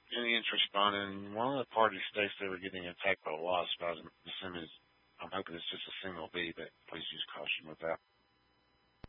Indians responding. One of the parties states they were getting attacked by wasps. I'm hoping it's just a single bee, but please use caution with that.